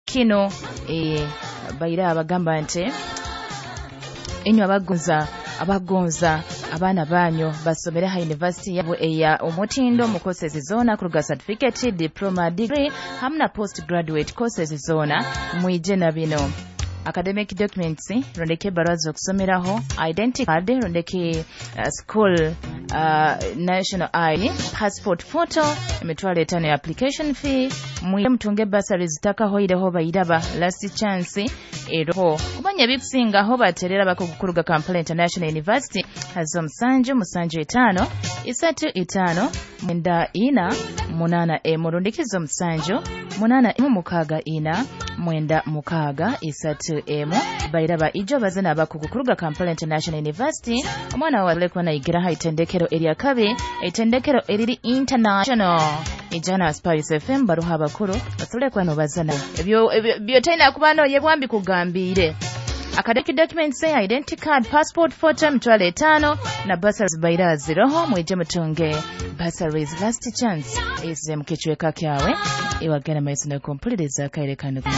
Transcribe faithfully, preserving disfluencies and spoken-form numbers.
kino eh bayira abagamba nti enyo abagonza abagonza abaana banyo basomera ha university yabo eya omutindo mu courses zona kuruga certificate diploma degree hamna postgraduate courses zona mwije na bino academic documents rondeke barazo kusomeraho identity card rondeke uh, school uh, national I D passport photo emitwalo etaano ya application fee mwije mtunge basari zitaka hoireho bayiraba last chance ero kubanya bikusinga ho baterera bakukuruga Kampala International University hazo msanju msanju etano isatu etano mwenda ina munana e murundikizo msanju munana emu mukaga ina mwenda mukaga isatu emu bayiraba ijo bazana bakukuruga Kampala International University omwana wa lekwa na igira ha itendekero area kabe itendekero eriri international ijana Spice F M baruha bakuru basule kwano bazana ebyo byo tena kubano yebwambi kugambire academic documents say identity card passport photo mtwale etano na bursaries bayira ziroho mwije mutunge bursaries last chance is mkichweka kyawe iwagana maisino complete za kaire kanu